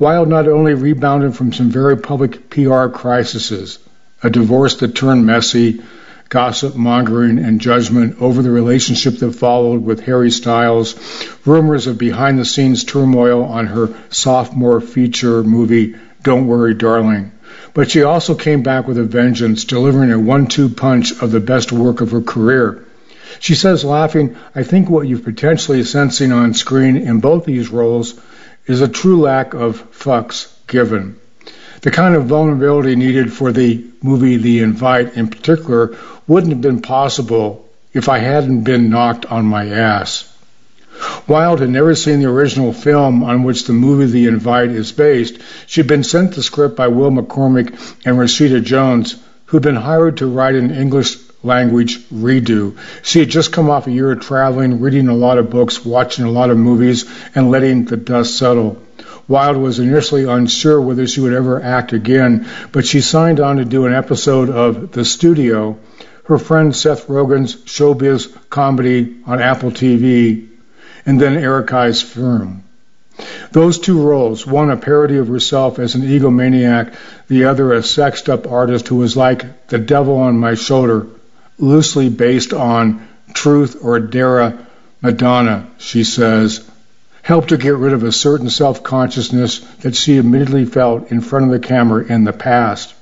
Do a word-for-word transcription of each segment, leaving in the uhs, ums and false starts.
Wilde not only rebounded from some very public P R crises, a divorce that turned messy, gossip mongering and judgment over the relationship that followed with Harry Styles, rumors of behind-the-scenes turmoil on her sophomore feature movie, Don't Worry, Darling. But she also came back with a vengeance, delivering a one two punch of the best work of her career. She says, laughing, I think what you're potentially sensing on screen in both these roles is a true lack of fucks given. The kind of vulnerability needed for the movie The Invite in particular wouldn't have been possible if I hadn't been knocked on my ass. Wilde had never seen the original film on which the movie The Invite is based. She'd been sent the script by Will McCormick and Rashida Jones, who'd been hired to write an English language redo. She had just come off a year of traveling, reading a lot of books, watching a lot of movies, and letting the dust settle. Wilde was initially unsure whether she would ever act again, but she signed on to do an episode of The Studio, her friend Seth Rogen's showbiz comedy on Apple T V, and then Eric I's Firm. Those two roles, one a parody of herself as an egomaniac, the other a sexed-up artist who was like the devil on my shoulder, loosely based on Truth or Dare Madonna, she says, helped her get rid of a certain self-consciousness that she admittedly felt in front of the camera in the past.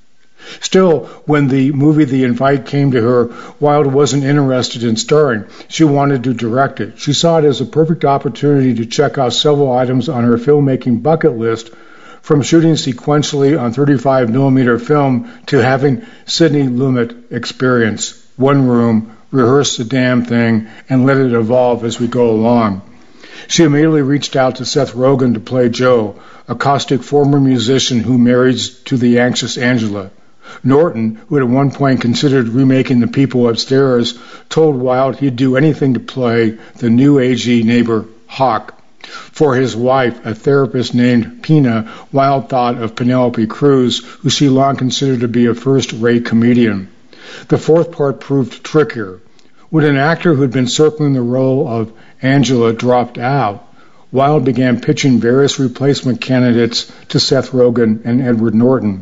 Still, when the movie The Invite came to her, Wilde wasn't interested in starring. She wanted to direct it. She saw it as a perfect opportunity to check out several items on her filmmaking bucket list, from shooting sequentially on thirty-five millimeter film to having Sidney Lumet experience. One room, rehearse the damn thing, and let it evolve as we go along. She immediately reached out to Seth Rogen to play Joe, a caustic former musician who marries to the anxious Angela. Norton, who at one point considered remaking The People Upstairs, told Wilde he'd do anything to play the new agey neighbor Hawk. For his wife, a therapist named Pina, Wilde thought of Penelope Cruz, who she long considered to be a first-rate comedian. The fourth part proved trickier. When an actor who had been circling the role of Angela dropped out, Wilde began pitching various replacement candidates to Seth Rogen and Edward Norton.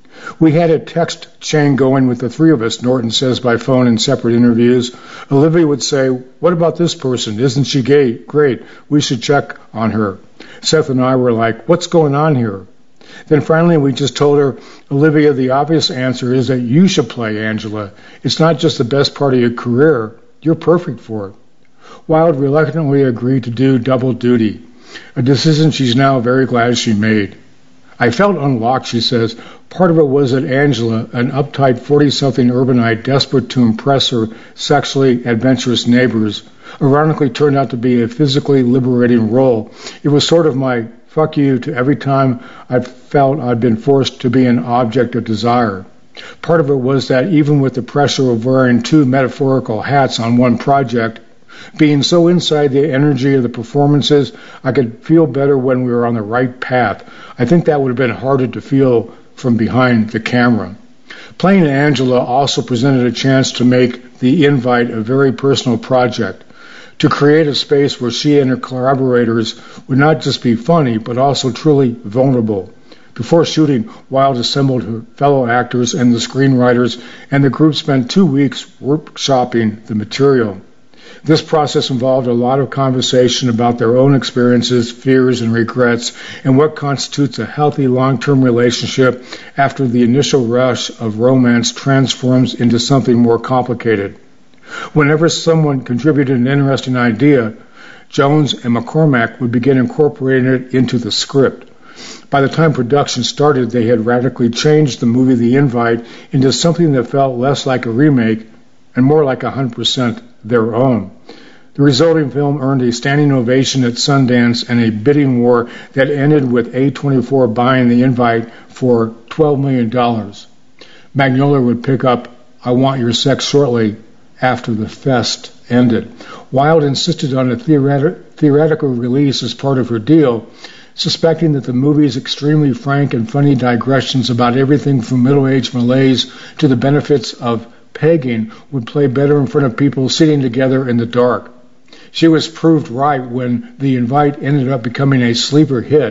We had a text chain going with the three of us, Norton says by phone in separate interviews. Olivia would say, what about this person? Isn't she gay? Great. We should check on her. Seth and I were like, what's going on here? Then finally we just told her, Olivia, the obvious answer is that you should play Angela. It's not just the best part of your career. You're perfect for it. Wilde reluctantly agreed to do double duty, a decision she's now very glad she made. I felt unlocked, she says. Part of it was that Angela, an uptight forty-something urbanite desperate to impress her sexually adventurous neighbors, ironically turned out to be a physically liberating role. It was sort of my fuck you to every time I felt I'd been forced to be an object of desire. Part of it was that even with the pressure of wearing two metaphorical hats on one project, being so inside the energy of the performances, I could feel better when we were on the right path. I think that would have been harder to feel from behind the camera. Playing Angela also presented a chance to make The Invite a very personal project, to create a space where she and her collaborators would not just be funny, but also truly vulnerable. Before shooting, Wilde assembled her fellow actors and the screenwriters, and the group spent two weeks workshopping the material. This process involved a lot of conversation about their own experiences, fears, and regrets, and what constitutes a healthy long-term relationship after the initial rush of romance transforms into something more complicated. Whenever someone contributed an interesting idea, Jones and McCormack would begin incorporating it into the script. By the time production started, they had radically changed the movie The Invite into something that felt less like a remake and more like one hundred percent their own. The resulting film earned a standing ovation at Sundance and a bidding war that ended with A twenty-four buying The Invite for twelve million dollars. Magnolia would pick up I Want Your Sex Shortly after the fest ended. Wilde insisted on a theoretic, theoretical release as part of her deal, suspecting that the movie's extremely frank and funny digressions about everything from middle-aged malaise to the benefits of pegging would play better in front of people sitting together in the dark. She was proved right when The Invite ended up becoming a sleeper hit,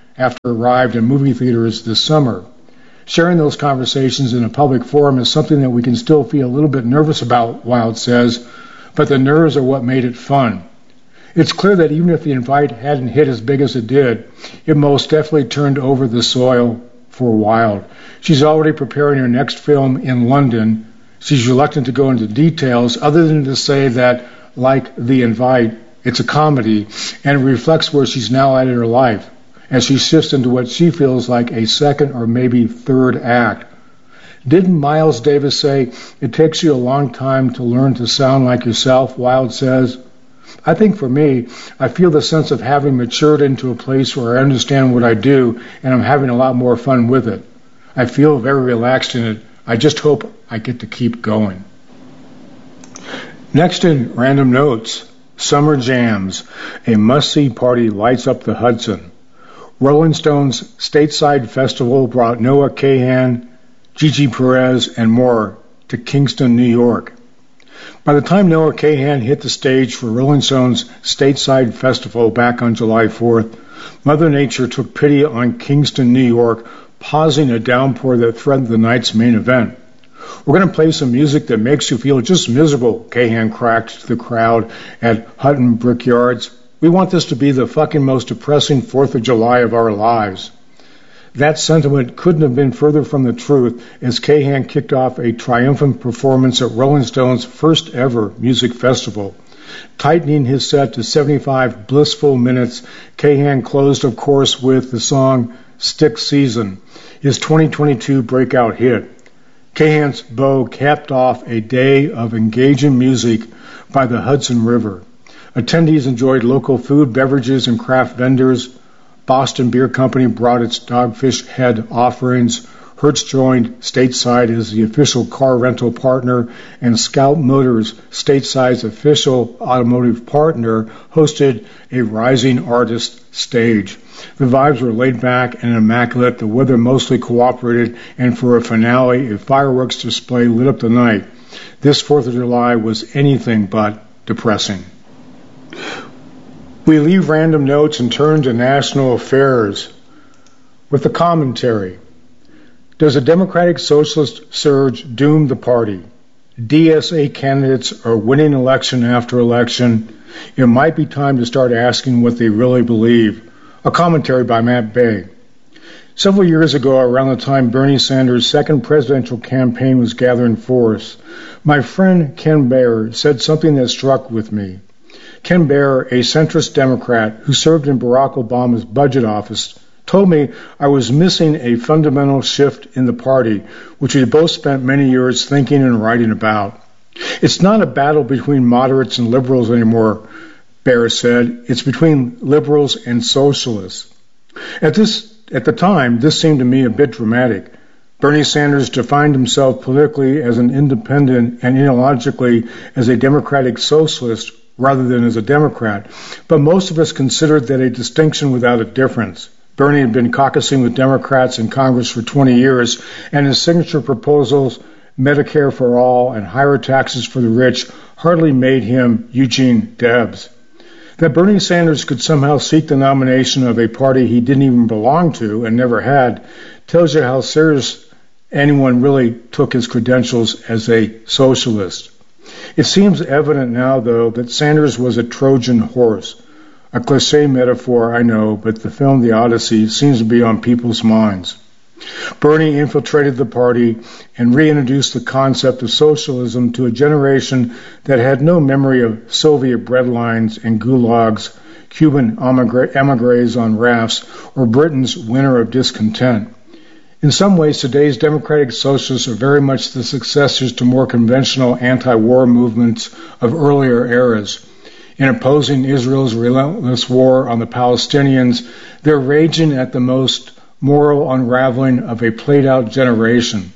after it arrived in movie theaters this summer. Sharing those conversations in a public forum is something that we can still feel a little bit nervous about, Wilde says, but the nerves are what made it fun. It's clear that even if the invite hadn't hit as big as it did, it most definitely turned over the soil for Wilde. She's already preparing her next film in London. She's reluctant to go into details other than to say that, like The Invite, it's a comedy and it reflects where she's now at in her life as she shifts into what she feels like a second or maybe third act. Didn't Miles Davis say, it takes you a long time to learn to sound like yourself, Wilde says? I think for me, I feel the sense of having matured into a place where I understand what I do and I'm having a lot more fun with it. I feel very relaxed in it. I just hope I get to keep going. Next in Random Notes, Summer Jams, a must-see party lights up the Hudson. Rolling Stones Stateside Festival brought Noah Kahan, Gigi Perez, and more to Kingston, New York. By the time Noah Kahan hit the stage for Rolling Stones Stateside Festival back on July fourth, Mother Nature took pity on Kingston, New York, pausing a downpour that threatened the night's main event. We're going to play some music that makes you feel just miserable, Kahan cracked to the crowd at Hutton Brickyards. We want this to be the fucking most depressing fourth of July of our lives. That sentiment couldn't have been further from the truth as Kahan kicked off a triumphant performance at Rolling Stone's first ever music festival. Tightening his set to seventy-five blissful minutes, Kahan closed, of course, with the song Stick Season, his twenty twenty-two breakout hit. Kahan's bow capped off a day of engaging music by the Hudson River. Attendees enjoyed local food, beverages, and craft vendors. Boston Beer Company brought its Dogfish Head offerings. Hertz joined Stateside as the official car rental partner, and Scout Motors, Stateside's official automotive partner, hosted a rising artist stage. The vibes were laid back and immaculate. The weather mostly cooperated, and for a finale, a fireworks display lit up the night. This fourth of July was anything but depressing. We leave Random Notes and turn to national affairs with the commentary. Does a Democratic Socialist surge doom the party? D S A candidates are winning election after election. It might be time to start asking what they really believe. A commentary by Matt Bay. Several years ago, around the time Bernie Sanders' second presidential campaign was gathering force, my friend Ken Baer said something that struck with me. Ken Baer, a centrist Democrat who served in Barack Obama's budget office, told me I was missing a fundamental shift in the party, which we both spent many years thinking and writing about. It's not a battle between moderates and liberals anymore, Baer said. It's between liberals and socialists. At this, at the time, this seemed to me a bit dramatic. Bernie Sanders defined himself politically as an independent and ideologically as a democratic socialist rather than as a Democrat, but most of us considered that a distinction without a difference. Bernie had been caucusing with Democrats in Congress for twenty years, and his signature proposals, Medicare for all and higher taxes for the rich, hardly made him Eugene Debs. That Bernie Sanders could somehow seek the nomination of a party he didn't even belong to and never had tells you how serious anyone really took his credentials as a socialist. It seems evident now, though, that Sanders was a Trojan horse. A cliché metaphor, I know, but the film The Odyssey seems to be on people's minds. Bernie infiltrated the party and reintroduced the concept of socialism to a generation that had no memory of Soviet breadlines and gulags, Cuban emigres on rafts, or Britain's winter of discontent. In some ways, today's democratic socialists are very much the successors to more conventional anti-war movements of earlier eras. In opposing Israel's relentless war on the Palestinians, they're raging at the most moral unraveling of a played-out generation.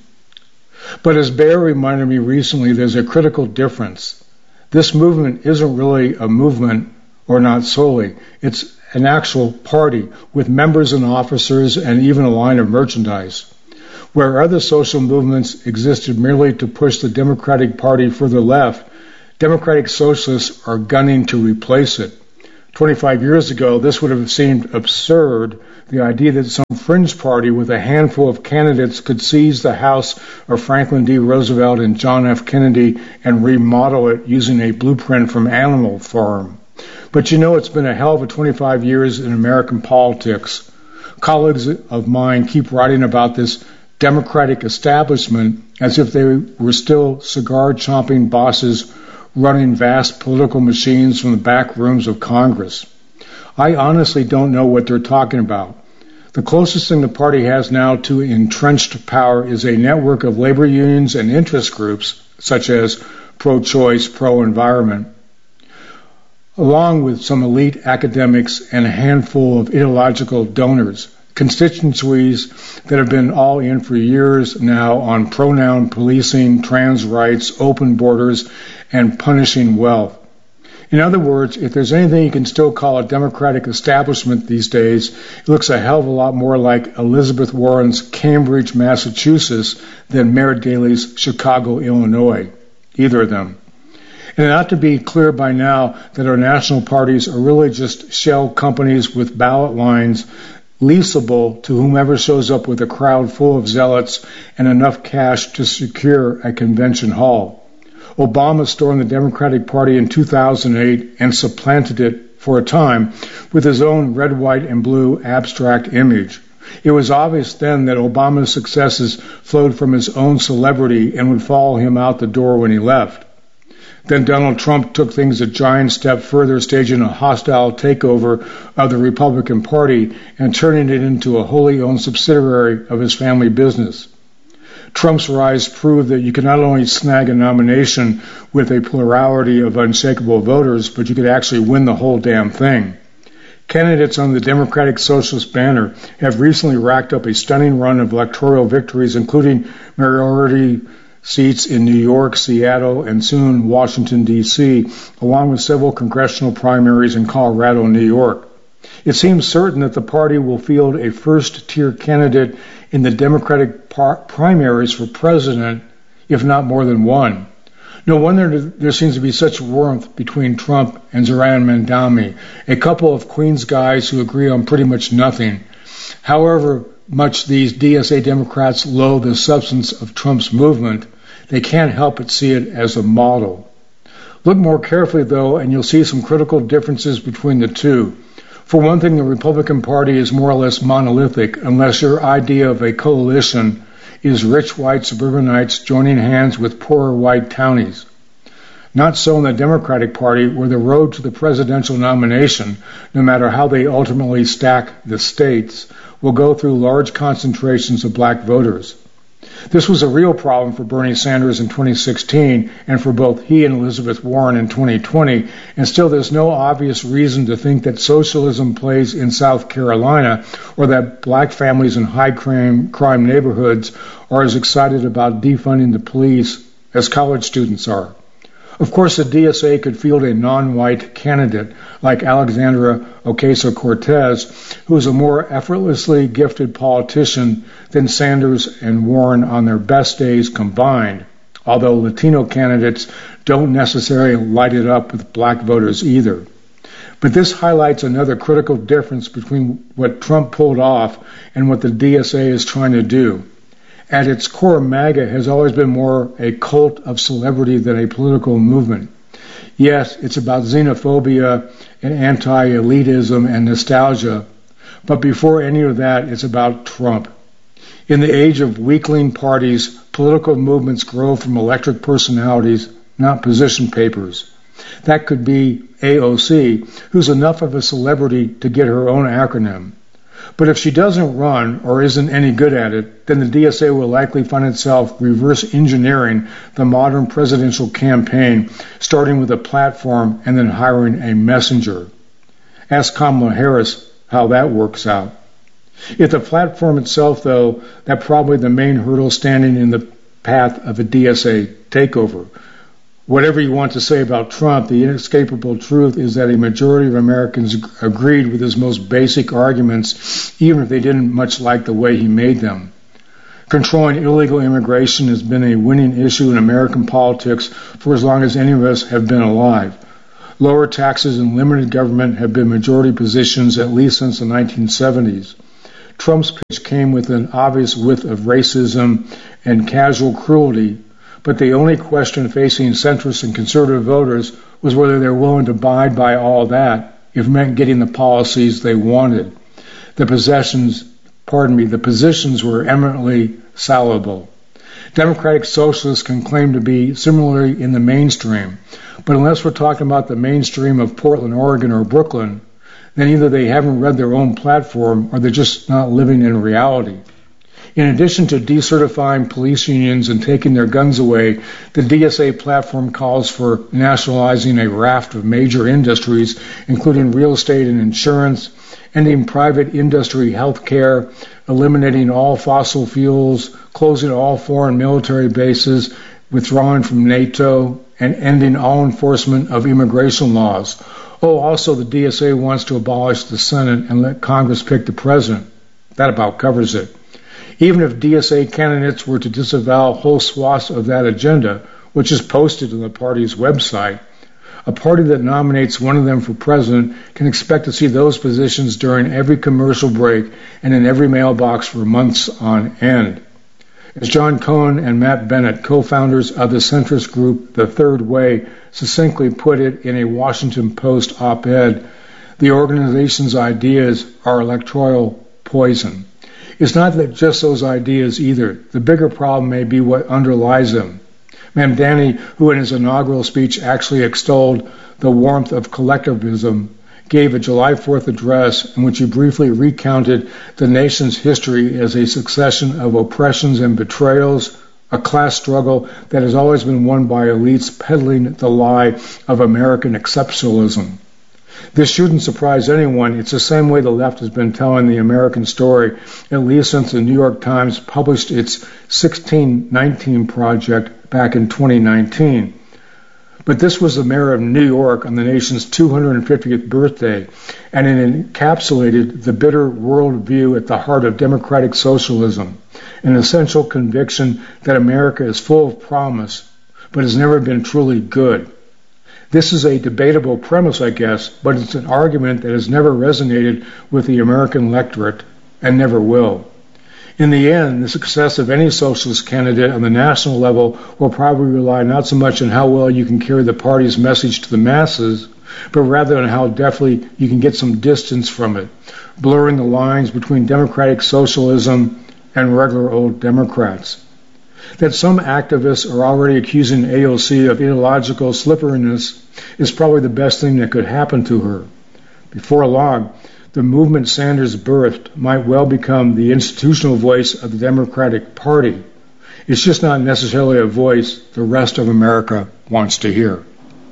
But as Baer reminded me recently, there's a critical difference. This movement isn't really a movement, or not solely. It's an actual party with members and officers and even a line of merchandise. Where other social movements existed merely to push the Democratic Party further left, Democratic Socialists are gunning to replace it. twenty-five years ago, this would have seemed absurd, the idea that some fringe party with a handful of candidates could seize the house of Franklin D. Roosevelt and John F. Kennedy and remodel it using a blueprint from Animal Farm. But you know, it's been a hell of a twenty-five years in American politics. Colleagues of mine keep writing about this Democratic establishment as if they were still cigar-chomping bosses running vast political machines from the back rooms of Congress. I honestly don't know what they're talking about. The closest thing the party has now to entrenched power is a network of labor unions and interest groups, such as pro-choice, pro-environment, along with some elite academics and a handful of ideological donors, constituencies that have been all in for years now on pronoun policing, trans rights, open borders, and punishing wealth. In other words, if there's anything you can still call a Democratic establishment these days, it looks a hell of a lot more like Elizabeth Warren's Cambridge, Massachusetts than Mayor Daley's Chicago, Illinois. Either of them. And it ought to be clear by now that our national parties are really just shell companies with ballot lines leasable to whomever shows up with a crowd full of zealots and enough cash to secure a convention hall. Obama stormed the Democratic Party in two thousand eight and supplanted it for a time with his own red, white, and blue abstract image. It was obvious then that Obama's successes flowed from his own celebrity and would follow him out the door when he left. Then Donald Trump took things a giant step further, staging a hostile takeover of the Republican Party and turning it into a wholly owned subsidiary of his family business. Trump's rise proved that you could not only snag a nomination with a plurality of unshakable voters, but you could actually win the whole damn thing. Candidates on the Democratic Socialist banner have recently racked up a stunning run of electoral victories, including majority seats in New York, Seattle, and soon Washington, D C, along with several congressional primaries in Colorado and New York. It seems certain that the party will field a first-tier candidate in the Democratic par- primaries for president, if not more than one. No wonder there seems to be such warmth between Trump and Zoran Mandami, a couple of Queens guys who agree on pretty much nothing. However much these D S A Democrats loathe the substance of Trump's movement, they can't help but see it as a model. Look more carefully, though, and you'll see some critical differences between the two. For one thing, the Republican Party is more or less monolithic, unless your idea of a coalition is rich white suburbanites joining hands with poorer white townies. Not so in the Democratic Party, where the road to the presidential nomination, no matter how they ultimately stack the states, will go through large concentrations of black voters. This was a real problem for Bernie Sanders in twenty sixteen and for both he and Elizabeth Warren in twenty twenty, and still there's no obvious reason to think that socialism plays in South Carolina or that black families in high crime, crime neighborhoods are as excited about defunding the police as college students are. Of course, the D S A could field a non-white candidate like Alexandra Ocasio-Cortez, who is a more effortlessly gifted politician than Sanders and Warren on their best days combined, although Latino candidates don't necessarily light it up with black voters either. But this highlights another critical difference between what Trump pulled off and what the D S A is trying to do. At its core, MAGA has always been more a cult of celebrity than a political movement. Yes, it's about xenophobia and anti-elitism and nostalgia, but before any of that, it's about Trump. In the age of weakling parties, political movements grow from electric personalities, not position papers. That could be A O C, who's enough of a celebrity to get her own acronym. But if she doesn't run or isn't any good at it, then the D S A will likely find itself reverse engineering the modern presidential campaign, starting with a platform and then hiring a messenger. Ask Kamala Harris how that works out. If the platform itself, though, that's probably the main hurdle standing in the path of a D S A takeover. Whatever you want to say about Trump, the inescapable truth is that a majority of Americans agreed with his most basic arguments, even if they didn't much like the way he made them. Controlling illegal immigration has been a winning issue in American politics for as long as any of us have been alive. Lower taxes and limited government have been majority positions at least since the nineteen seventies. Trump's pitch came with an obvious whiff of racism and casual cruelty, but the only question facing centrist and conservative voters was whether they were willing to abide by all that if it meant getting the policies they wanted. The possessions, pardon me, the positions were eminently salable. Democratic socialists can claim to be similarly in the mainstream, but unless we're talking about the mainstream of Portland, Oregon, or Brooklyn, then either they haven't read their own platform or they're just not living in reality. In addition to decertifying police unions and taking their guns away, the D S A platform calls for nationalizing a raft of major industries, including real estate and insurance, ending private industry health care, eliminating all fossil fuels, closing all foreign military bases, withdrawing from NATO, and ending all enforcement of immigration laws. Oh, also the D S A wants to abolish the Senate and let Congress pick the president. That about covers it. Even if D S A candidates were to disavow whole swaths of that agenda, which is posted on the party's website, a party that nominates one of them for president can expect to see those positions during every commercial break and in every mailbox for months on end. As John Cohen and Matt Bennett, co-founders of the centrist group The Third Way, succinctly put it in a Washington Post op-ed, the organization's ideas are electoral poison. It's not that just those ideas either. The bigger problem may be what underlies them. Mamdani, who in his inaugural speech actually extolled the warmth of collectivism, gave a July fourth address in which he briefly recounted the nation's history as a succession of oppressions and betrayals, a class struggle that has always been won by elites peddling the lie of American exceptionalism. This shouldn't surprise anyone. It's the same way the left has been telling the American story, at least since the New York Times published its sixteen nineteen project back in twenty nineteen. But this was the mayor of New York on the nation's two hundred fiftieth birthday, and it encapsulated the bitter worldview at the heart of democratic socialism, an essential conviction that America is full of promise, but has never been truly good. This is a debatable premise, I guess, but it's an argument that has never resonated with the American electorate and never will. In the end, the success of any socialist candidate on the national level will probably rely not so much on how well you can carry the party's message to the masses, but rather on how deftly you can get some distance from it, blurring the lines between democratic socialism and regular old Democrats. That some activists are already accusing A O C of ideological slipperiness is probably the best thing that could happen to her. Before long, the movement Sanders birthed might well become the institutional voice of the Democratic Party. It's just not necessarily a voice the rest of America wants to hear.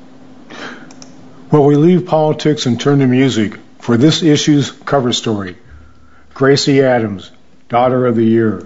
Well, we leave politics and turn to music for this issue's cover story. Gracie Adams, Daughter of the Year.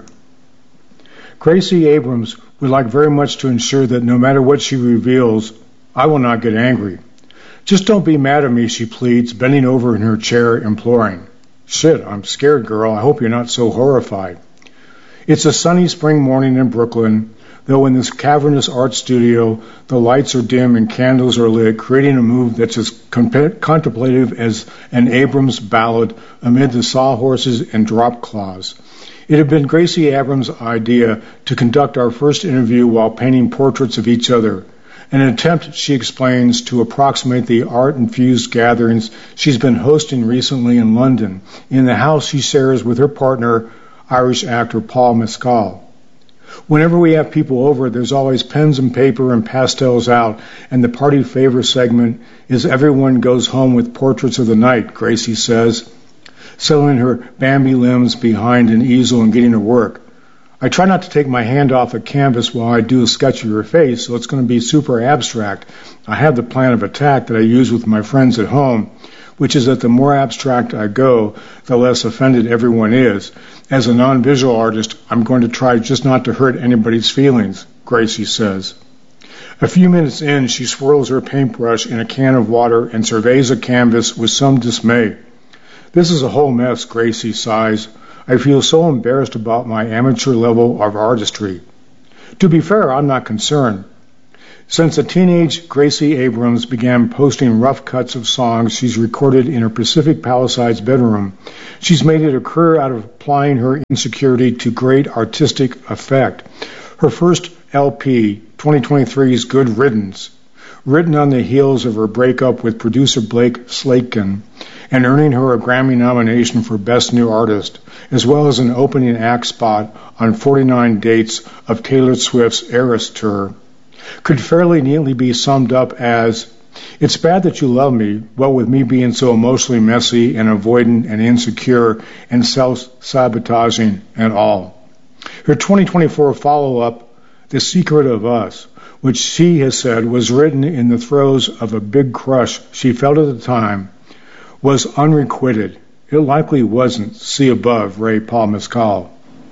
Gracie Abrams would like very much to ensure that no matter what she reveals, I will not get angry. Just don't be mad at me, she pleads, bending over in her chair, imploring. Shit, I'm scared, girl. I hope you're not so horrified. It's a sunny spring morning in Brooklyn, though in this cavernous art studio, the lights are dim and candles are lit, creating a mood that's as contemplative as an Abrams ballad amid the sawhorses and drop claws. It had been Gracie Abrams' idea to conduct our first interview while painting portraits of each other, an attempt, she explains, to approximate the art-infused gatherings she's been hosting recently in London, in the house she shares with her partner, Irish actor Paul Mescal. Whenever we have people over, there's always pens and paper and pastels out, and the party favor segment is everyone goes home with portraits of the night, Gracie says, settling her Bambi limbs behind an easel and getting to work. I try not to take my hand off a canvas while I do a sketch of her face, so it's going to be super abstract. I have the plan of attack that I use with my friends at home, which is that the more abstract I go, the less offended everyone is. As a non-visual artist, I'm going to try just not to hurt anybody's feelings, Gracie says. A few minutes in, she swirls her paintbrush in a can of water and surveys a canvas with some dismay. This is a whole mess, Gracie sighs. I feel so embarrassed about my amateur level of artistry. To be fair, I'm not concerned. Since a teenage, Gracie Abrams began posting rough cuts of songs she's recorded in her Pacific Palisades bedroom, she's made it a career out of applying her insecurity to great artistic effect. Her first L P, twenty twenty-three's Good Riddance, written on the heels of her breakup with producer Blake Slatkin and earning her a Grammy nomination for Best New Artist, as well as an opening act spot on forty-nine dates of Taylor Swift's Eras Tour, could fairly neatly be summed up as, "It's bad that you love me, what with me being so emotionally messy and avoidant and insecure and self-sabotaging and all." Her twenty twenty-four follow-up, The Secret of Us, which she has said was written in the throes of a big crush she felt at the time, was unrequited. It likely wasn't. See above, Ray Paul Mescal.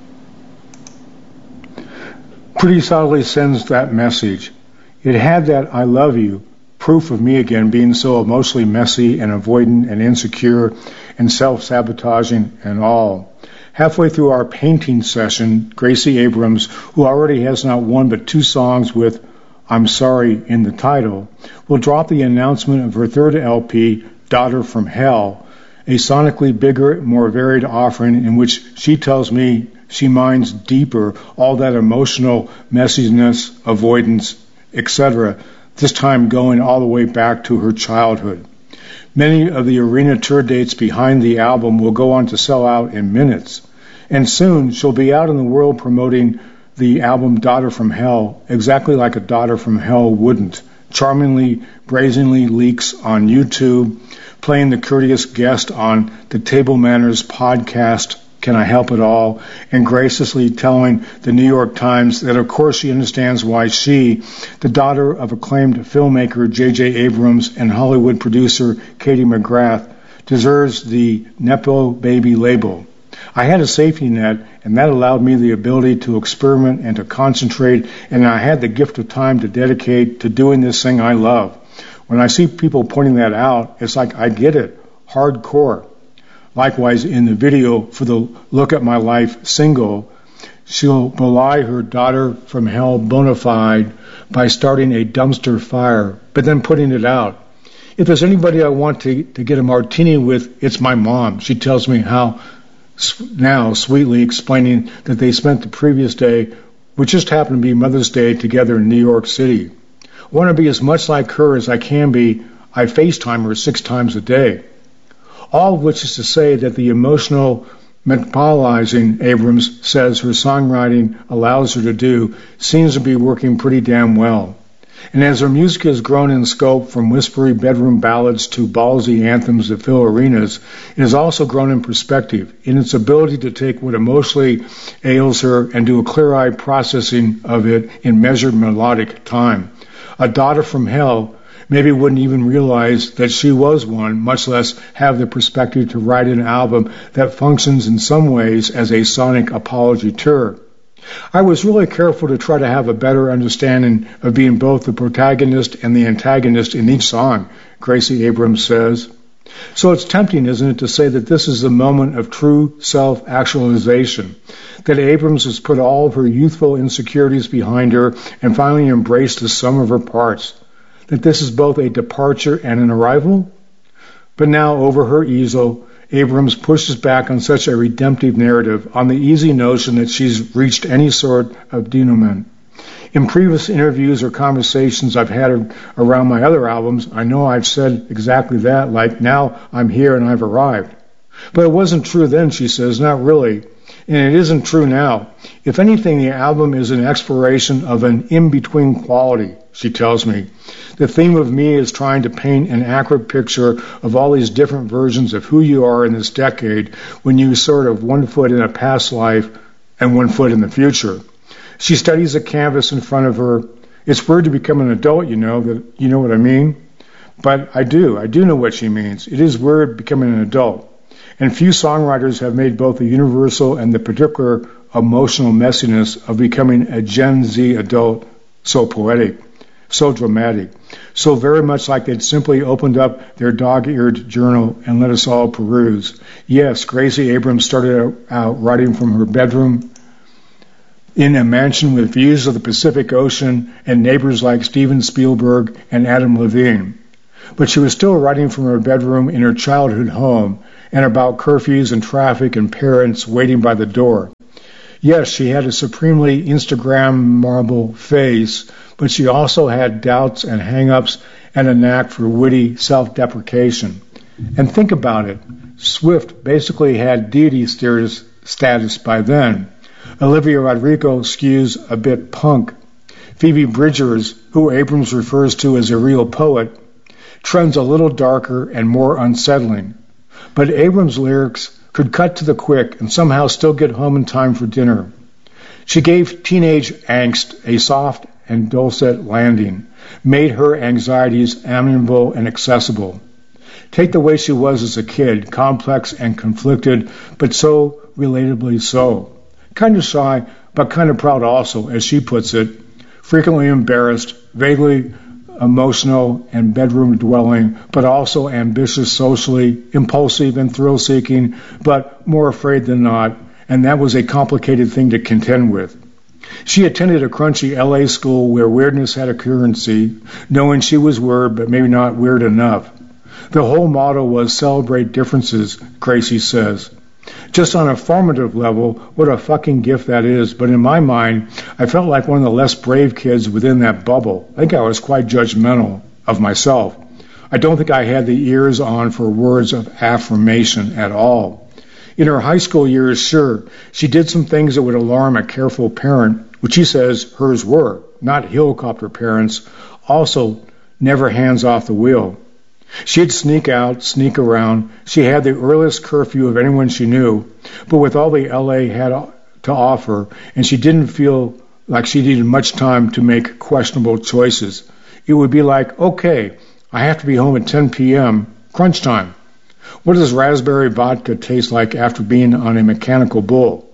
Pretty solidly sends that message. It had that I love you, proof of me again being so emotionally messy and avoidant and insecure and self-sabotaging and all. Halfway through our painting session, Gracie Abrams, who already has not one but two songs with I'm Sorry in the title, will drop the announcement of her third L P, Daughter from Hell, a sonically bigger, more varied offering in which she tells me she mines deeper all that emotional messiness, avoidance, et cetera, this time going all the way back to her childhood. Many of the arena tour dates behind the album will go on to sell out in minutes, and soon she'll be out in the world promoting the album Daughter from Hell exactly like a daughter from hell wouldn't, charmingly, brazenly leaks on YouTube, playing the courteous guest on the Table Manners podcast, Can I Help It All, and graciously telling the New York Times that of course she understands why she, the daughter of acclaimed filmmaker J J Abrams and Hollywood producer Katie McGrath, deserves the Nepo Baby label. I had a safety net, and that allowed me the ability to experiment and to concentrate, and I had the gift of time to dedicate to doing this thing I love. When I see people pointing that out, it's like I get it, hardcore. Likewise, in the video for the Look at My Life single, she'll belie her Daughter from Hell bona fide by starting a dumpster fire, but then putting it out. If there's anybody I want to, to get a martini with, it's my mom. She tells me how now sweetly explaining that they spent the previous day, which just happened to be Mother's Day, together in New York City. I want to be as much like her as I can be. I FaceTime her six times a day. All of which is to say that the emotional metabolizing Abrams says her songwriting allows her to do seems to be working pretty damn well. And as her music has grown in scope from whispery bedroom ballads to ballsy anthems that fill arenas, it has also grown in perspective, in its ability to take what emotionally ails her and do a clear-eyed processing of it in measured melodic time. A Daughter from Hell maybe wouldn't even realize that she was one, much less have the perspective to write an album that functions in some ways as a sonic apology tour. I was really careful to try to have a better understanding of being both the protagonist and the antagonist in each song, Gracie Abrams says. So it's tempting, isn't it, to say that this is the moment of true self-actualization, that Abrams has put all of her youthful insecurities behind her and finally embraced the sum of her parts, that this is both a departure and an arrival? But now, over her easel, Abrams pushes back on such a redemptive narrative, on the easy notion that she's reached any sort of denouement. In previous interviews or conversations I've had around my other albums, I know I've said exactly that, like, now I'm here and I've arrived. But it wasn't true then, she says, not really. And it isn't true now. If anything, the album is an exploration of an in-between quality, she tells me. The theme of me is trying to paint an accurate picture of all these different versions of who you are in this decade when you sort of one foot in a past life and one foot in the future. She studies a canvas in front of her. It's weird to become an adult, you know, that you know what I mean? But I do. I do know what she means. It is weird becoming an adult. And few songwriters have made both the universal and the particular emotional messiness of becoming a Gen Z adult so poetic, so dramatic, so very much like they'd simply opened up their dog-eared journal and let us all peruse. Yes, Gracie Abrams started out writing from her bedroom, in a mansion with views of the Pacific Ocean and neighbors like Steven Spielberg and Adam Levine. But she was still writing from her bedroom in her childhood home and about curfews and traffic and parents waiting by the door. Yes, she had a supremely Instagrammable face, but she also had doubts and hang-ups and a knack for witty self-deprecation. And think about it. Swift basically had deity status by then. Olivia Rodrigo skews a bit punk. Phoebe Bridgers, who Abrams refers to as a real poet, trends a little darker and more unsettling. But Abrams' lyrics could cut to the quick and somehow still get home in time for dinner. She gave teenage angst a soft and dulcet landing, made her anxieties amenable and accessible. Take the way she was as a kid, complex and conflicted, but so relatably so. Kind of shy, but kind of proud also, as she puts it, frequently embarrassed, vaguely emotional and bedroom-dwelling, but also ambitious socially, impulsive and thrill-seeking, but more afraid than not, and that was a complicated thing to contend with. She attended a crunchy L A school where weirdness had a currency, knowing she was weird, but maybe not weird enough. The whole motto was celebrate differences, Gracie says. Just on a formative level, what a fucking gift that is, but in my mind, I felt like one of the less brave kids within that bubble. I think I was quite judgmental of myself. I don't think I had the ears on for words of affirmation at all. In her high school years, sure, she did some things that would alarm a careful parent, which she says hers were, not helicopter parents, also never hands off the wheel. She'd sneak out, sneak around. She had the earliest curfew of anyone she knew, but with all the L A had to offer, and she didn't feel like she needed much time to make questionable choices. It would be like, okay, I have to be home at ten p.m., crunch time. What does raspberry vodka taste like after being on a mechanical bull?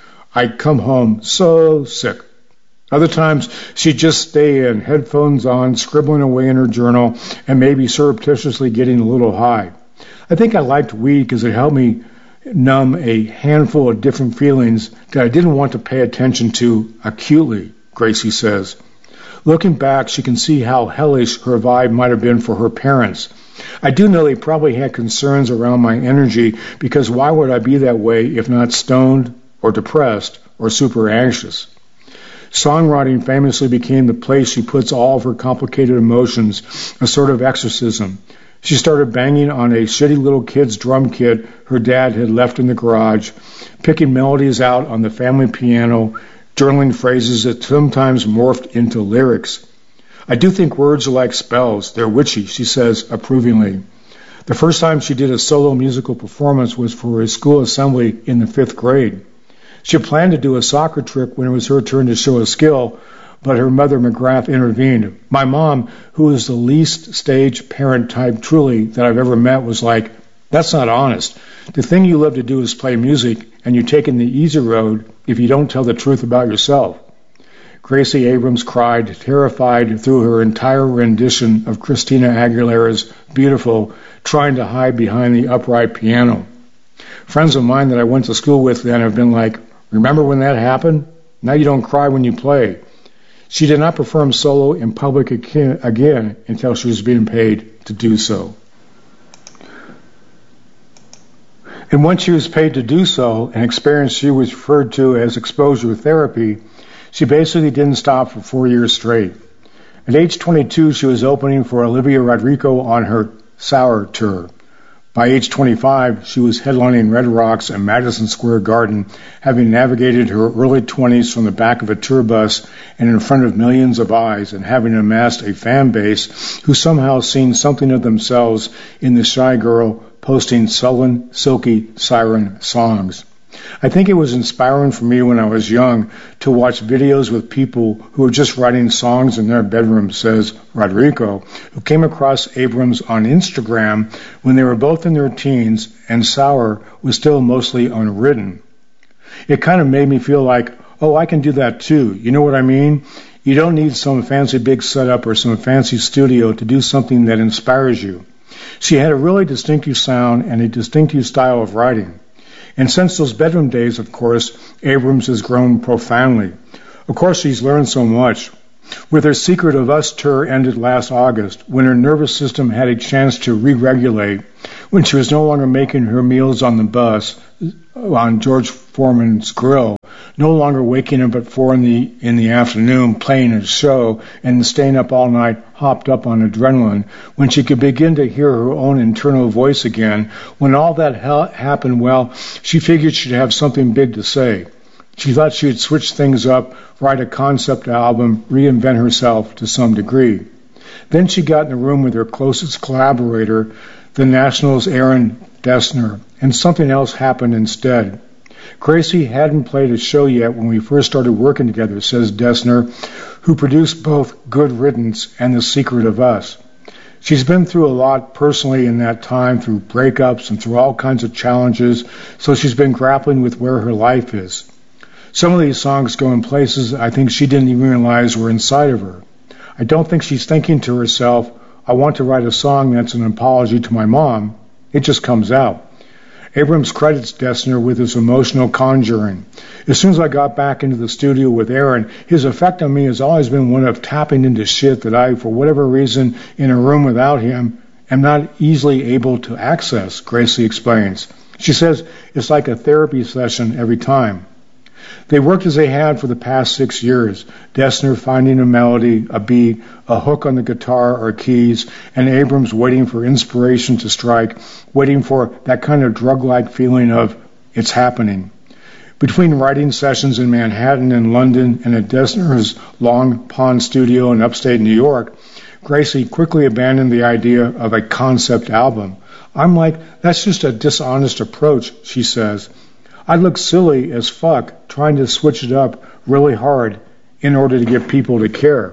I'd come home so sick. Other times, she'd just stay in, headphones on, scribbling away in her journal, and maybe surreptitiously getting a little high. I think I liked weed because it helped me numb a handful of different feelings that I didn't want to pay attention to acutely, Gracie says. Looking back, she can see how hellish her vibe might have been for her parents. I do know they probably had concerns around my energy, because why would I be that way if not stoned or depressed or super anxious? Songwriting famously became the place she puts all of her complicated emotions, a sort of exorcism. She started banging on a shitty little kid's drum kit her dad had left in the garage, picking melodies out on the family piano, journaling phrases that sometimes morphed into lyrics. I do think words are like spells. They're witchy, she says approvingly. The first time she did a solo musical performance was for a school assembly in the fifth grade. She planned to do a soccer trick when it was her turn to show a skill, but her mother, McGrath, intervened. My mom, who is the least stage parent type truly that I've ever met, was like, that's not honest. The thing you love to do is play music, and you're taking the easy road if you don't tell the truth about yourself. Gracie Abrams cried, terrified through her entire rendition of Christina Aguilera's Beautiful, trying to hide behind the upright piano. Friends of mine that I went to school with then have been like, remember when that happened? Now you don't cry when you play. She did not perform solo in public again until she was being paid to do so. And once she was paid to do so, an experience she was referred to as exposure therapy, she basically didn't stop for four years straight. At age twenty-two, she was opening for Olivia Rodrigo on her Sour tour. By age twenty-five, she was headlining Red Rocks and Madison Square Garden, having navigated her early twenties from the back of a tour bus and in front of millions of eyes, and having amassed a fan base who somehow seen something of themselves in the shy girl posting sullen, silky siren songs. I think it was inspiring for me when I was young to watch videos with people who were just writing songs in their bedroom, says Rodrigo, who came across Abrams on Instagram when they were both in their teens and Sour was still mostly unwritten. It kind of made me feel like, oh, I can do that too. You know what I mean? You don't need some fancy big setup or some fancy studio to do something that inspires you. She had a really distinctive sound and a distinctive style of writing. And since those bedroom days, of course, Abrams has grown profoundly. Of course, she's learned so much. With her Secret of Us tour ended last August, when her nervous system had a chance to re-regulate, when she was no longer making her meals on the bus, on George Foreman's grill, no longer waking up at four in the in the afternoon playing a show and staying up all night hopped up on adrenaline, when she could begin to hear her own internal voice again, when all that ha- happened, well, she figured she'd have something big to say. She thought she would switch things up, write a concept album, reinvent herself to some degree. Then she got in the room with her closest collaborator, the National's Aaron Dessner, and something else happened instead. Gracie hadn't played a show yet when we first started working together, says Dessner, who produced both Good Riddance and The Secret of Us. She's been through a lot personally in that time, through breakups and through all kinds of challenges, so she's been grappling with where her life is. Some of these songs go in places I think she didn't even realize were inside of her. I don't think she's thinking to herself, I want to write a song that's an apology to my mom. It just comes out. Abrams credits Dessner with his emotional conjuring. As soon as I got back into the studio with Aaron, his effect on me has always been one of tapping into shit that I, for whatever reason, in a room without him, am not easily able to access, Gracie explains. She says it's like a therapy session every time. They worked as they had for the past six years, Dessner finding a melody, a beat, a hook on the guitar or keys, and Abrams waiting for inspiration to strike, waiting for that kind of drug-like feeling of, it's happening. Between writing sessions in Manhattan and London and at Dessner's Long Pond studio in upstate New York, Gracie quickly abandoned the idea of a concept album. I'm like, that's just a dishonest approach, she says. I look silly as fuck trying to switch it up really hard in order to get people to care.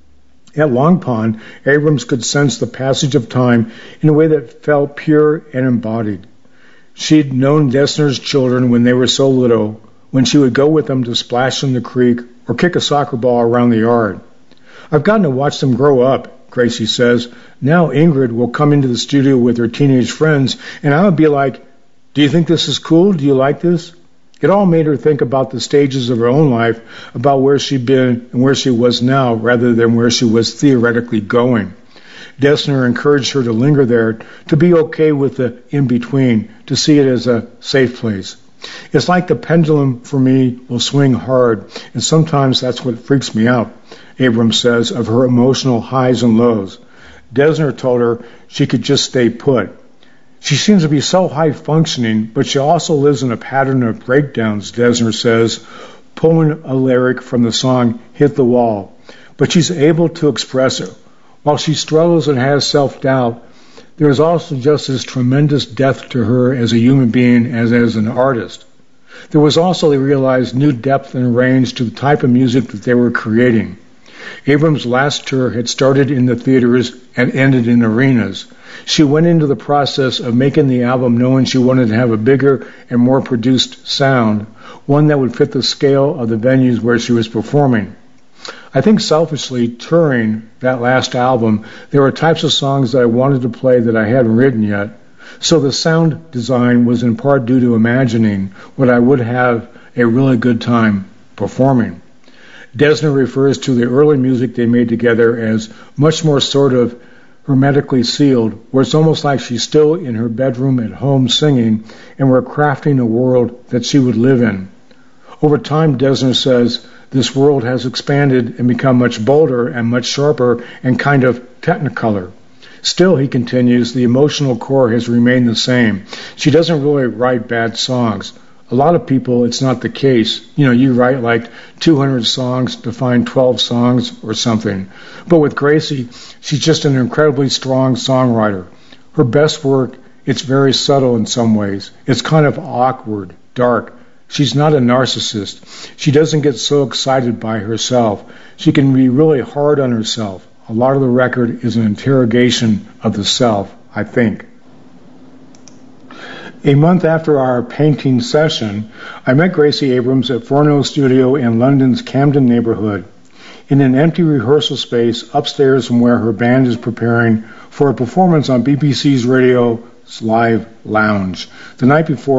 At Long Pond, Abrams could sense the passage of time in a way that felt pure and embodied. She'd known Dessner's children when they were so little, when she would go with them to splash in the creek or kick a soccer ball around the yard. I've gotten to watch them grow up, Gracie says. Now Ingrid will come into the studio with her teenage friends, and I would be like, do you think this is cool? Do you like this? It all made her think about the stages of her own life, about where she'd been and where she was now, rather than where she was theoretically going. Dessner encouraged her to linger there, to be okay with the in-between, to see it as a safe place. It's like the pendulum for me will swing hard, and sometimes that's what freaks me out, Abrams says, of her emotional highs and lows. Dessner told her she could just stay put. She seems to be so high-functioning, but she also lives in a pattern of breakdowns, Dessner says, pulling a lyric from the song Hit the Wall. But she's able to express it. While she struggles and has self-doubt, there is also just as tremendous depth to her as a human being as as an artist. There was also, they realized, new depth and range to the type of music that they were creating. Abrams' last tour had started in the theaters and ended in arenas. She went into the process of making the album knowing she wanted to have a bigger and more produced sound, one that would fit the scale of the venues where she was performing. I think selfishly, touring that last album, there were types of songs that I wanted to play that I hadn't written yet. So the sound design was in part due to imagining what I would have a really good time performing. Dessner refers to the early music they made together as much more sort of hermetically sealed, where it's almost like she's still in her bedroom at home singing, and we're crafting a world that she would live in. Over time, Dessner says, this world has expanded and become much bolder and much sharper and kind of technicolor. Still, he continues, the emotional core has remained the same. She doesn't really write bad songs. A lot of people, it's not the case. You know, you write like two hundred songs to find twelve songs or something. But with Gracie, she's just an incredibly strong songwriter. Her best work, it's very subtle in some ways. It's kind of awkward, dark. She's not a narcissist. She doesn't get so excited by herself. She can be really hard on herself. A lot of the record is an interrogation of the self, I think. A month after our painting session, I met Gracie Abrams at Forno Studio in London's Camden neighborhood, in an empty rehearsal space upstairs from where her band is preparing for a performance on B B C's radio's Live Lounge. The night before,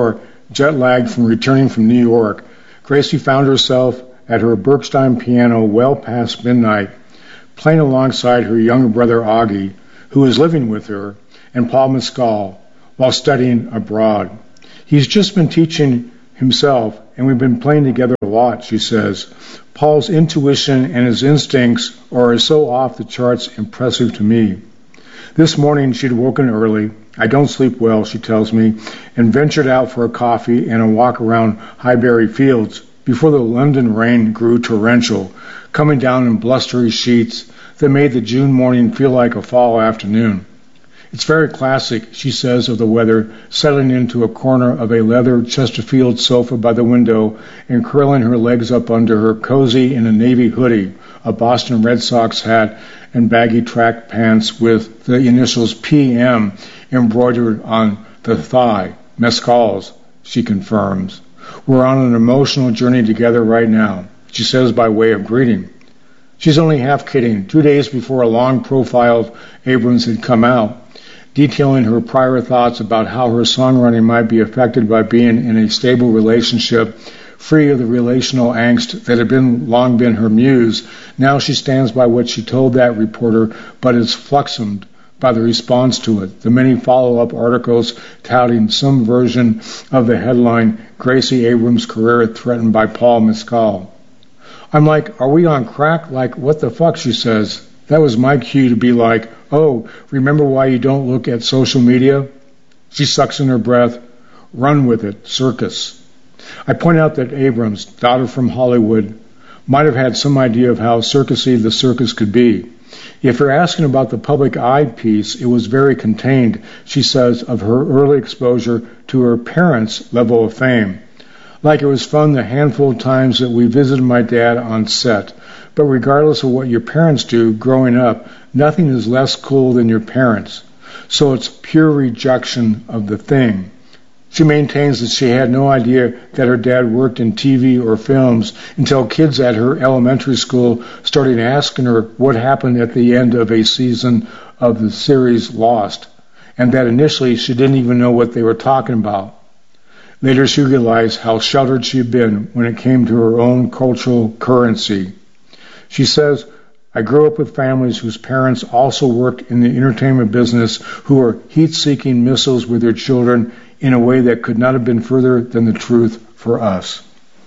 jet-lagged from returning from New York, Gracie found herself at her Bergstein piano well past midnight, playing alongside her younger brother Augie, who was living with her, and Paul Mescal, while studying abroad. He's just been teaching himself, and we've been playing together a lot, she says. Paul's intuition and his instincts are so off the charts impressive to me. This morning she'd woken early. I don't sleep well, she tells me, and ventured out for a coffee and a walk around Highbury Fields before the London rain grew torrential, coming down in blustery sheets that made the June morning feel like a fall afternoon. It's very classic, she says, of the weather, settling into a corner of a leather Chesterfield sofa by the window and curling her legs up under her, cozy in a navy hoodie, a Boston Red Sox hat, and baggy track pants with the initials P M embroidered on the thigh. Mescal's, she confirms. We're on an emotional journey together right now, she says by way of greeting. She's only half kidding. Two days before a long profile of Abrams had come out, detailing her prior thoughts about how her songwriting might be affected by being in a stable relationship, free of the relational angst that had been long been her muse. Now she stands by what she told that reporter, but is fluxumed by the response to it, the many follow-up articles touting some version of the headline, Gracie Abrams' career threatened by Paul Mescal. I'm like, are we on crack? Like, what the fuck, she says. That was my cue to be like, oh, remember why you don't look at social media? She sucks in her breath. Run with it, circus. I point out that Abrams, daughter from Hollywood, might have had some idea of how circusy the circus could be. If you're asking about the public eye piece, it was very contained, she says, of her early exposure to her parents' level of fame. Like it was fun the handful of times that we visited my dad on set. But regardless of what your parents do growing up, nothing is less cool than your parents. So it's pure rejection of the thing. She maintains that she had no idea that her dad worked in T V or films until kids at her elementary school started asking her what happened at the end of a season of the series Lost, and that initially she didn't even know what they were talking about. Later she realized how sheltered she had been when it came to her own cultural currency. She says, I grew up with families whose parents also worked in the entertainment business, who were heat-seeking missiles with their children in a way that could not have been further than the truth for us.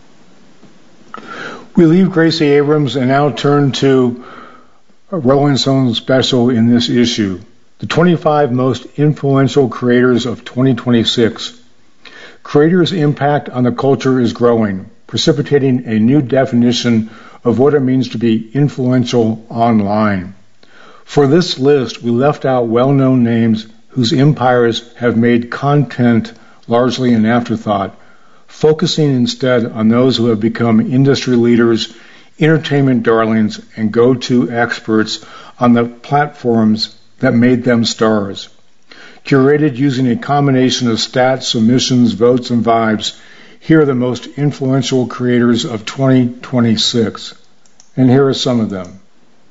We leave Gracie Abrams and now turn to a Rolling Stone special in this issue, the twenty-five most influential creators of twenty twenty-six. Creators' impact on the culture is growing, precipitating a new definition of what it means to be influential online. For this list, we left out well-known names whose empires have made content largely an afterthought, focusing instead on those who have become industry leaders, entertainment darlings, and go-to experts on the platforms that made them stars. Curated using a combination of stats, submissions, votes, and vibes, here are the most influential creators of twenty twenty-six. And here are some of them.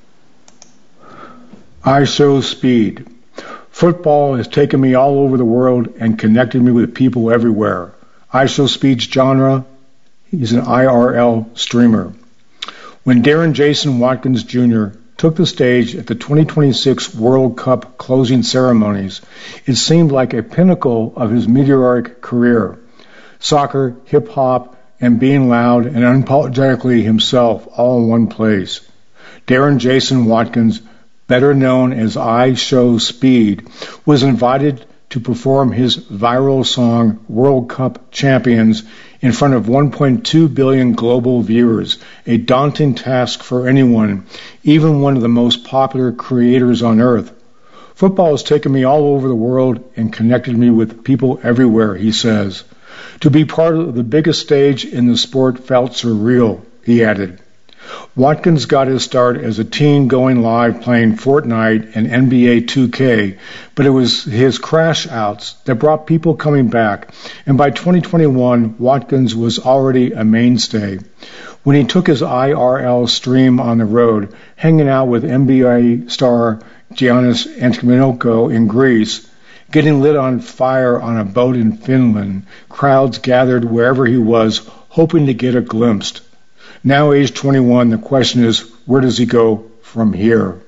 I Show Speed. Football has taken me all over the world and connected me with people everywhere. I Show Speed's genre, he's an I R L streamer. When Darren Jason Watkins Junior took the stage at the twenty twenty-six World Cup closing ceremonies, it seemed like a pinnacle of his meteoric career. Soccer, hip-hop, and being loud and unapologetically himself all in one place. Darren Jason Watkins, better known as I Show Speed, was invited to perform his viral song World Cup Champions in front of one point two billion global viewers, a daunting task for anyone, even one of the most popular creators on earth. Football has taken me all over the world and connected me with people everywhere, he says. To be part of the biggest stage in the sport felt surreal, he added. Watkins got his start as a teen going live playing Fortnite and N B A two K, but it was his crash outs that brought people coming back, and by twenty twenty-one, Watkins was already a mainstay. When he took his I R L stream on the road, hanging out with N B A star Giannis Antetokounmpo in Greece, getting lit on fire on a boat in Finland. Crowds gathered wherever he was, hoping to get a glimpse. Now age twenty-one, the question is, where does he go from here?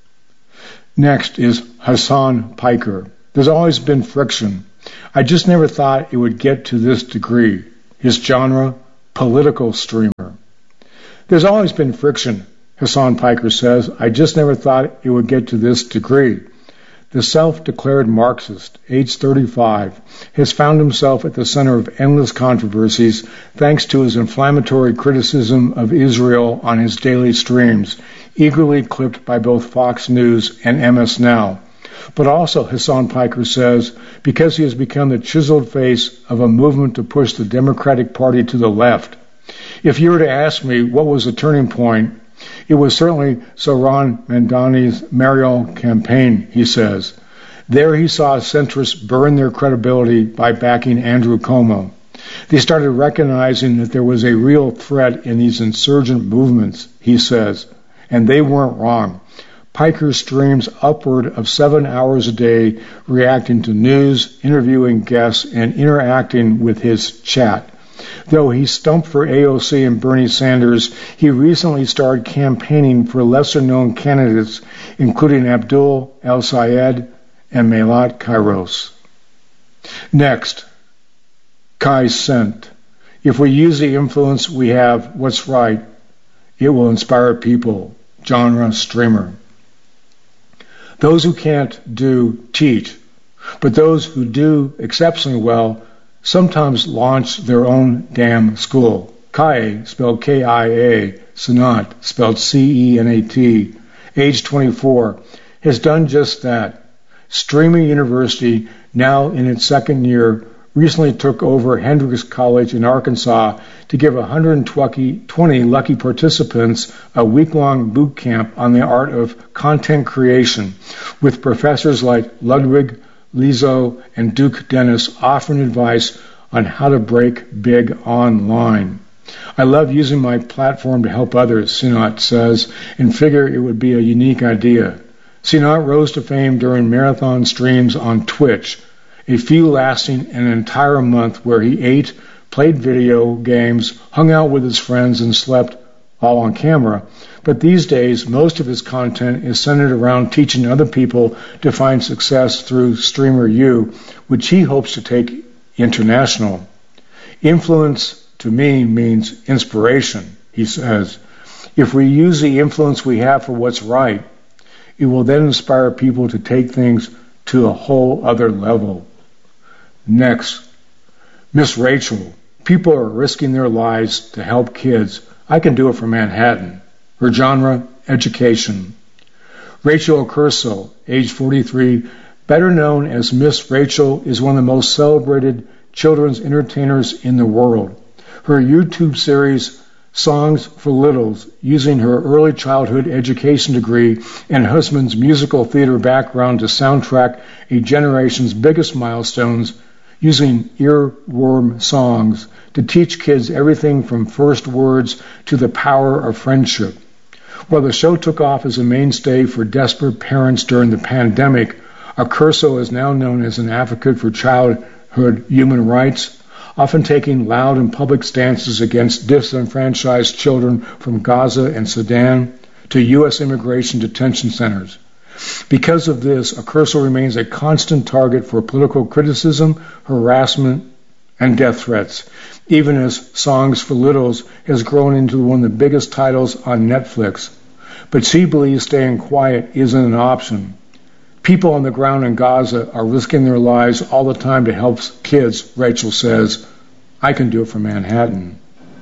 Next is Hasan Piker. There's always been friction. I just never thought it would get to this degree. His genre, political streamer. There's always been friction, Hasan Piker says. I just never thought it would get to this degree. The self-declared Marxist, age thirty-five, has found himself at the center of endless controversies thanks to his inflammatory criticism of Israel on his daily streams, eagerly clipped by both Fox News and M S Now. But also, Hasan Piker says, because he has become the chiseled face of a movement to push the Democratic Party to the left. If you were to ask me what was the turning point, it was certainly Zohran Mamdani's Mariel campaign, he says. There he saw centrists burn their credibility by backing Andrew Cuomo. They started recognizing that there was a real threat in these insurgent movements, he says, and they weren't wrong. Piker streams upward of seven hours a day, reacting to news, interviewing guests, and interacting with his chat. Though he stumped for A O C and Bernie Sanders, he recently started campaigning for lesser-known candidates, including Abdul El-Sayed and Melat Kairos. Next, Kai Cenat. If we use the influence we have what's right, it will inspire people. Genre streamer. Those who can't do, teach. But those who do exceptionally well sometimes launch their own damn school. Kai, spelled K I A, Cenat, spelled C E N A T, age twenty-four, has done just that. Streamer University, now in its second year, recently took over Hendrix College in Arkansas to give one hundred twenty lucky participants a week-long boot camp on the art of content creation, with professors like Ludwig Lizzo and Duke Dennis offering advice on how to break big online. I love using my platform to help others, Cenat says, and figure it would be a unique idea. Cenat rose to fame during marathon streams on Twitch, a few lasting an entire month where he ate, played video games, hung out with his friends, and slept, all on camera. But these days, most of his content is centered around teaching other people to find success through Streamer U, which he hopes to take international. Influence, to me, means inspiration, he says. If we use the influence we have for what's right, it will then inspire people to take things to a whole other level. Next, Miss Rachel. People are risking their lives to help kids. I can do it for Manhattan. Her genre, education. Rachel Accurso, age forty-three, better known as Miss Rachel, is one of the most celebrated children's entertainers in the world. Her YouTube series, Songs for Littles, using her early childhood education degree and husband's musical theater background to soundtrack a generation's biggest milestones, using earworm songs to teach kids everything from first words to the power of friendship. While the show took off as a mainstay for desperate parents during the pandemic, Accurso is now known as an advocate for childhood human rights, often taking loud and public stances against disenfranchised children from Gaza and Sudan to U S immigration detention centers. Because of this, Accurso remains a constant target for political criticism, harassment, and death threats, even as Songs for Littles has grown into one of the biggest titles on Netflix. But she believes staying quiet isn't an option. People on the ground in Gaza are risking their lives all the time to help kids, Rachel says. I can do it for Manhattan.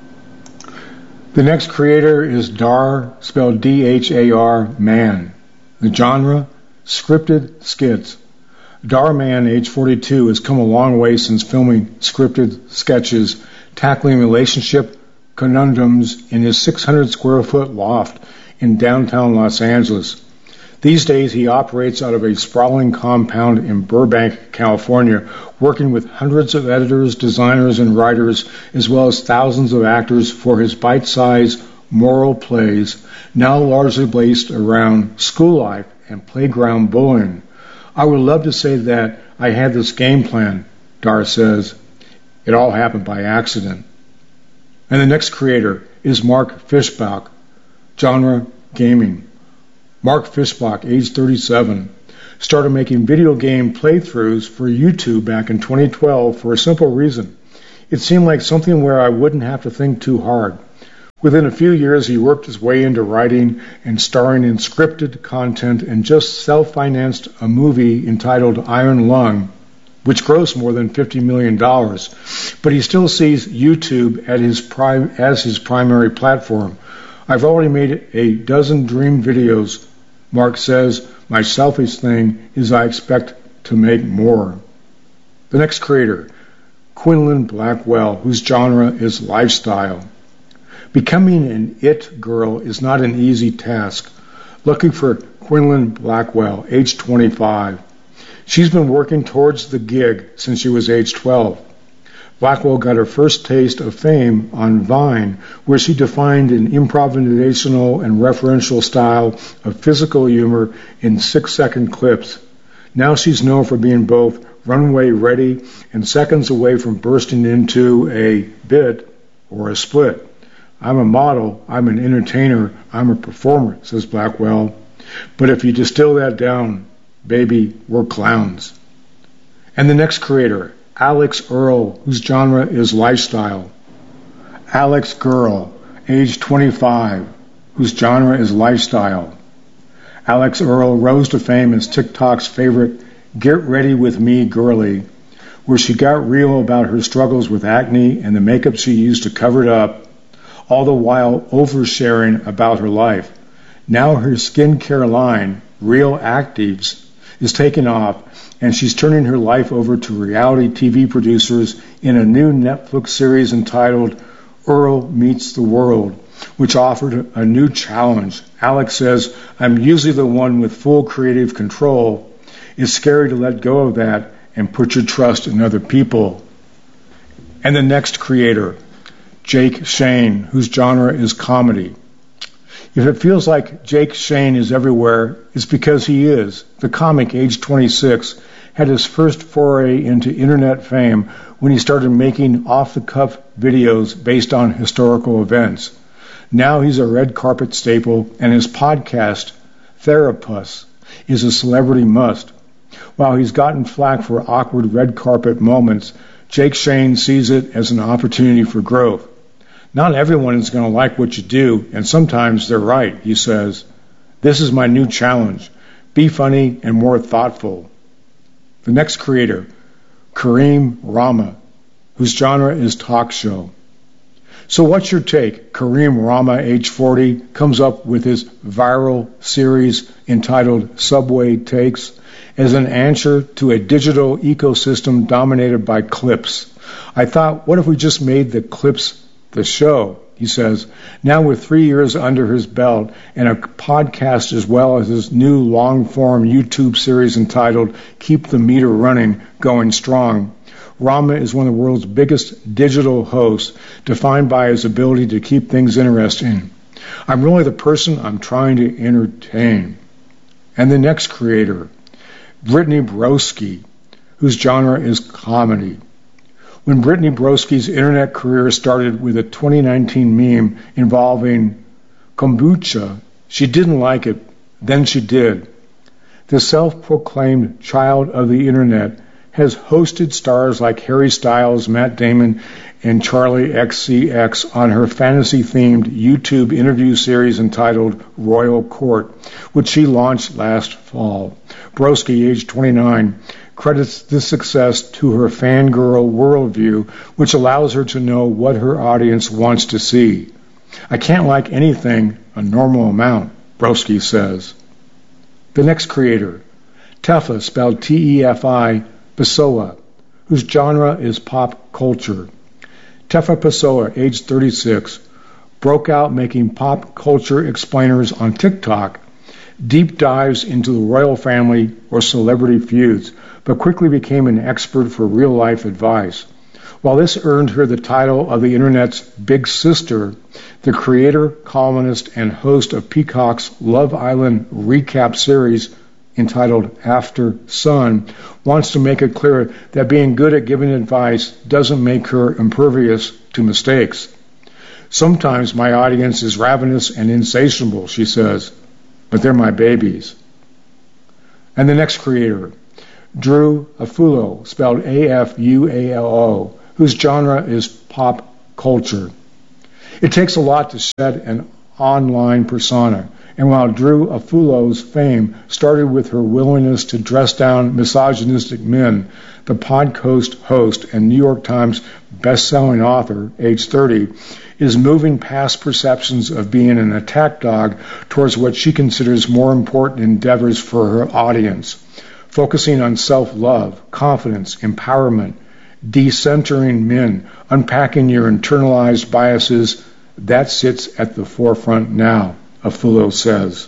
The next creator is Dhar, spelled D H A R, Man. The genre, scripted skits. Dhar Mann, age forty-two, has come a long way since filming scripted sketches, tackling relationship conundrums in his six hundred square foot loft in downtown Los Angeles. These days, he operates out of a sprawling compound in Burbank, California, working with hundreds of editors, designers, and writers, as well as thousands of actors for his bite-sized moral plays, now largely based around school life and playground bullying. I would love to say that I had this game plan, Dar says. It all happened by accident. And the next creator is Mark Fischbach, genre gaming. Mark Fischbach, age thirty-seven, started making video game playthroughs for YouTube back in twenty twelve for a simple reason. It seemed like something where I wouldn't have to think too hard. Within a few years, he worked his way into writing and starring in scripted content and just self-financed a movie entitled Iron Lung, which grossed more than fifty million dollars. But he still sees YouTube at his prim- as his primary platform. I've already made a dozen dream videos, Mark says. My selfish thing is I expect to make more. The next creator, Quinlan Blackwell, whose genre is lifestyle. Becoming an it girl is not an easy task. Lucky for Quinlan Blackwell, age twenty-five. She's been working towards the gig since she was age twelve. Blackwell got her first taste of fame on Vine, where she defined an improvisational and referential style of physical humor in six-second clips. Now she's known for being both runway ready and seconds away from bursting into a bit or a split. I'm a model, I'm an entertainer, I'm a performer, says Blackwell. But if you distill that down, baby, we're clowns. And the next creator, Alex Earl, whose genre is lifestyle. Alex Girl, age twenty-five, whose genre is lifestyle. Alex Earl rose to fame as TikTok's favorite Get Ready With Me girly, where she got real about her struggles with acne and the makeup she used to cover it up, all the while oversharing about her life. Now her skincare line, Real Actives, is taking off, and she's turning her life over to reality T V producers in a new Netflix series entitled Earl Meets the World, which offered a new challenge. Alex says, I'm usually the one with full creative control. It's scary to let go of that and put your trust in other people. And the next creator, Jake Shane, whose genre is comedy. If it feels like Jake Shane is everywhere, it's because he is. The comic, age twenty-six, had his first foray into internet fame when he started making off-the-cuff videos based on historical events. Now he's a red carpet staple, and his podcast, Therapus, is a celebrity must. While he's gotten flack for awkward red carpet moments, Jake Shane sees it as an opportunity for growth. Not everyone is going to like what you do, and sometimes they're right, he says. This is my new challenge. Be funny and more thoughtful. The next creator, Kareem Rama, whose genre is talk show. So what's your take? Kareem Rama, age forty, comes up with his viral series entitled Subway Takes as an answer to a digital ecosystem dominated by clips. I thought, what if we just made the clips the show, he says. Now with three years under his belt and a podcast as well as his new long-form YouTube series entitled Keep the Meter Running, Going Strong, Rama is one of the world's biggest digital hosts, defined by his ability to keep things interesting. I'm really the person I'm trying to entertain. And the next creator, Brittany Broski, whose genre is comedy. When Brittany Broski's internet career started with a twenty nineteen meme involving kombucha, she didn't like it. Then she did. The self-proclaimed child of the internet has hosted stars like Harry Styles, Matt Damon, and Charlie X C X on her fantasy-themed YouTube interview series entitled Royal Court, which she launched last fall. Broski, age twenty-nine, credits this success to her fangirl worldview, which allows her to know what her audience wants to see. I can't like anything a normal amount, Broski says. The next creator, Tefa, spelled T E F I, Pessoa, whose genre is pop culture. Tefa Pessoa, age thirty-six, broke out making pop culture explainers on TikTok, deep dives into the royal family or celebrity feuds, but quickly became an expert for real-life advice. While this earned her the title of the Internet's Big Sister, the creator, columnist, and host of Peacock's Love Island recap series, entitled After Sun, wants to make it clear that being good at giving advice doesn't make her impervious to mistakes. Sometimes my audience is ravenous and insatiable, she says, but they're my babies. And the next creator, Drew Afulo, spelled A F U A L O, whose genre is pop culture. It takes a lot to set an online persona, and while Drew Afulo's fame started with her willingness to dress down misogynistic men, the podcast host and New York Times best-selling author, age thirty, is moving past perceptions of being an attack dog towards what she considers more important endeavors for her audience, focusing on self-love, confidence, empowerment, decentering men, unpacking your internalized biases. That sits at the forefront now, Afulo says.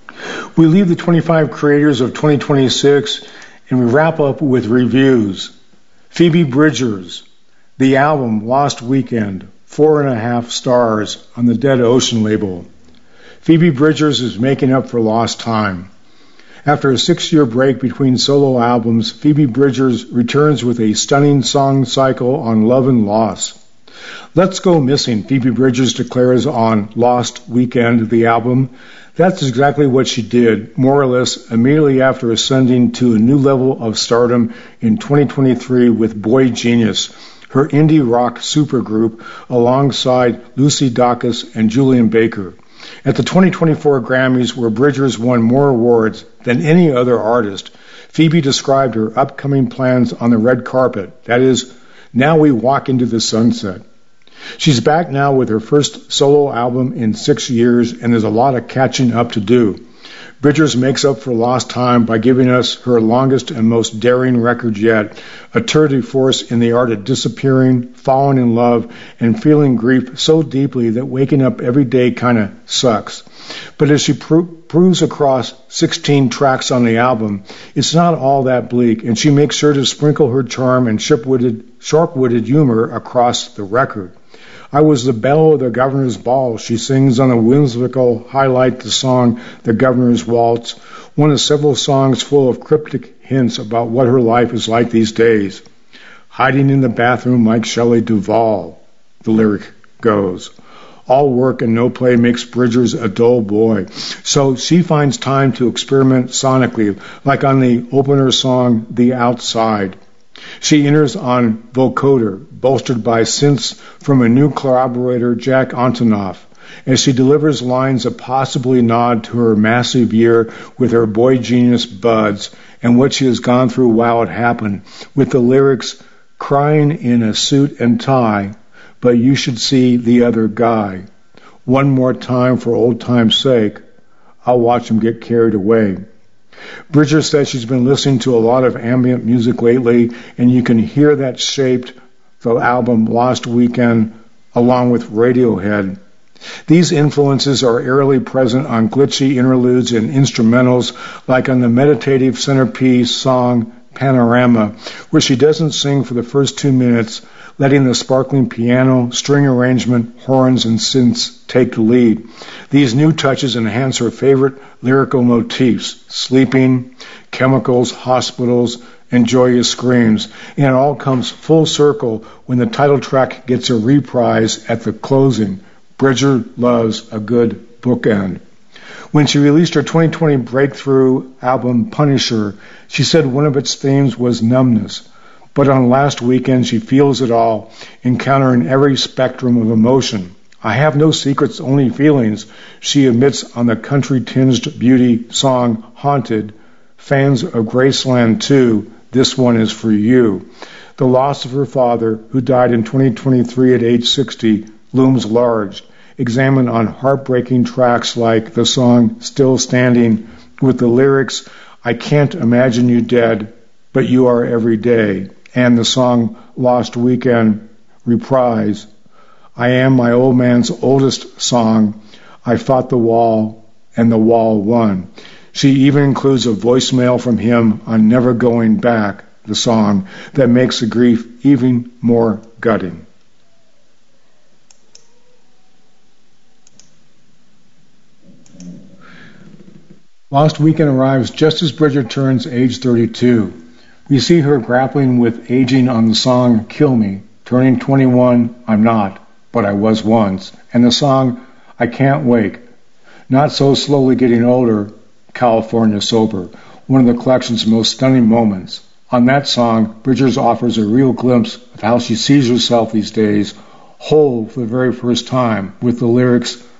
We leave the twenty-five creators of twenty twenty-six and we wrap up with reviews. Phoebe Bridgers, the album Lost Weekend, four and a half stars on the Dead Ocean label. Phoebe Bridgers is making up for lost time. After a six-year break between solo albums, Phoebe Bridgers returns with a stunning song cycle on love and loss. Let's Go Missing, Phoebe Bridgers declares on Lost Weekend, the album. That's exactly what she did, more or less immediately after ascending to a new level of stardom in twenty twenty-three with Boy Genius, her indie rock supergroup, alongside Lucy Dacus and Julian Baker. At the twenty twenty-four Grammys, where Bridgers won more awards than any other artist, Phoebe described her upcoming plans on the red carpet. That is, now we walk into the sunset. She's back now with her first solo album in six years, and there's a lot of catching up to do. Bridgers makes up for lost time by giving us her longest and most daring record yet, a tour de force in the art of disappearing, falling in love, and feeling grief so deeply that waking up every day kind of sucks. But as she pro- proves across sixteen tracks on the album, it's not all that bleak, and she makes sure to sprinkle her charm and sharp-witted, sharp-witted humor across the record. I was the belle of the governor's ball, she sings on a whimsical highlight the song The Governor's Waltz, one of several songs full of cryptic hints about what her life is like these days. Hiding in the bathroom like Shelley Duvall, the lyric goes. All work and no play makes Bridgers a dull boy, so she finds time to experiment sonically, like on the opener song The Outside. She enters on vocoder, bolstered by synths from a new collaborator, Jack Antonoff, as she delivers lines that possibly nod to her massive year with her Boy Genius buds and what she has gone through while it happened, with the lyrics, crying in a suit and tie, but you should see the other guy. One more time for old time's sake, I'll watch him get carried away. Bridgers says she's been listening to a lot of ambient music lately, and you can hear that shaped the album Lost Weekend along with Radiohead. These influences are eerily present on glitchy interludes and instrumentals, like on the meditative centerpiece song Panorama, where she doesn't sing for the first two minutes, letting the sparkling piano, string arrangement, horns, and synths take the lead. These new touches enhance her favorite lyrical motifs, sleeping, chemicals, hospitals, and joyous screams, and it all comes full circle when the title track gets a reprise at the closing. Bridger loves a good bookend. When she released her twenty twenty breakthrough album Punisher, she said one of its themes was numbness. But on Last Weekend, she feels it all, encountering every spectrum of emotion. I have no secrets, only feelings, she admits on the country-tinged beauty song Haunted. Fans of Graceland two, this one is for you. The loss of her father, who died in twenty twenty-three at age sixty, looms large, examined on heartbreaking tracks like the song Still Standing, with the lyrics, I can't imagine you dead, but you are every day, and the song Lost Weekend reprise, I am my old man's oldest song, I fought the wall, and the wall won. She even includes a voicemail from him on Never Going Back, the song, that makes the grief even more gutting. Lost Weekend arrives just as Bridget turns age thirty-two. We see her grappling with aging on the song Kill Me, turning twenty-one, I'm not, but I was once, and the song I Can't Wake, not so slowly getting older, California Sober, one of the collection's most stunning moments. On that song, Bridget offers a real glimpse of how she sees herself these days, whole for the very first time, with the lyrics,